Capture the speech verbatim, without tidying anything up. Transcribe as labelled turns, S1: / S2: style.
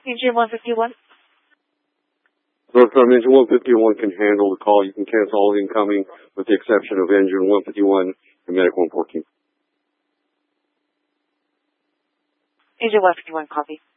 S1: Engine one fifty-one.
S2: So from engine one fifty-one can handle the call. You can cancel all incoming with the exception of engine one fifty-one and medic one fourteen.
S1: Engine one fifty-one, copy.